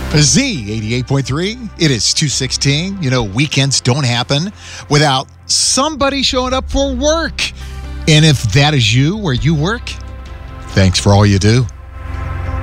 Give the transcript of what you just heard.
Z88.3. It is 2:16. You know, weekends don't happen without somebody showing up for work. And if that is you where you work, thanks for all you do.